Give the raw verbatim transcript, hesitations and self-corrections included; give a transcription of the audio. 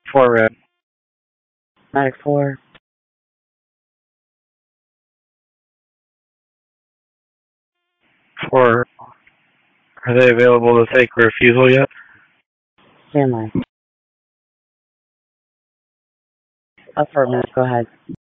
For red. Medic four. For, are they available to take refusal yet? Stand by. Affirmative, go ahead.